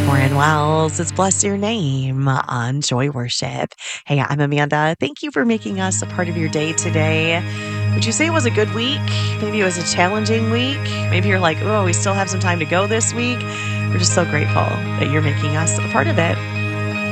Maureen Wells. It's Bless Your Name on Joy Worship. Hey, I'm Amanda. Thank you for making us a part of your day today. Would you say it was a good week? Maybe it was a challenging week. Maybe you're like, oh, we still have some time to go this week. We're just so grateful that you're making us a part of it.